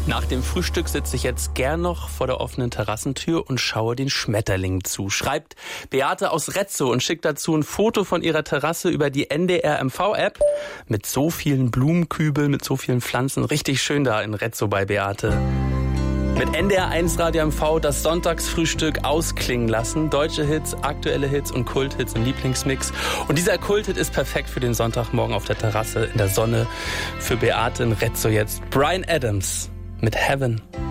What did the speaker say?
Nach dem Frühstück sitze ich jetzt gern noch vor der offenen Terrassentür und schaue den Schmetterlingen zu. Schreibt Beate aus Retzow und schickt dazu ein Foto von ihrer Terrasse über die NDR-MV-App mit so vielen Blumenkübeln, mit so vielen Pflanzen. Richtig schön da in Retzow bei Beate. Mit NDR1 Radio MV das Sonntagsfrühstück ausklingen lassen. Deutsche Hits, aktuelle Hits und Kulthits im Lieblingsmix. Und dieser Kulthit ist perfekt für den Sonntagmorgen auf der Terrasse in der Sonne. Für Beate in Retzow jetzt Bryan Adams mit Heaven.